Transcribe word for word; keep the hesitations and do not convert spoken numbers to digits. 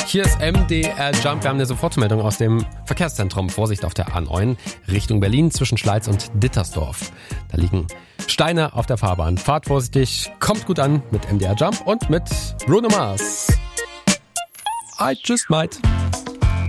Hier ist M D R Jump. Wir haben eine Sofortmeldung aus dem Verkehrszentrum. Vorsicht auf der A neun Richtung Berlin zwischen Schleiz und Dittersdorf. Da liegen Steine auf der Fahrbahn. Fahrt vorsichtig, kommt gut an mit M D R Jump und mit Bruno Mars. I just might.